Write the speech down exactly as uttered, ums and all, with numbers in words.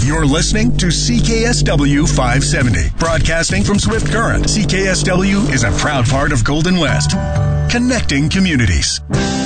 You're listening to C K S W five seventy, broadcasting from Swift Current. C K S W is a proud part of Golden West, connecting communities.